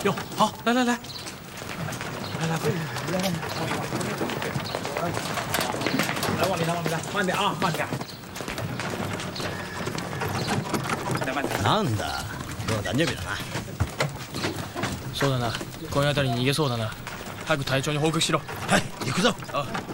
哟，好，来，快点，来，往里来，慢点啊，慢点。 なんだ、もう誕生日だな。 そうだな、今夜あたりに逃げそうだな。早く隊長に報告しろ。 はい、行くぞ。 ああ。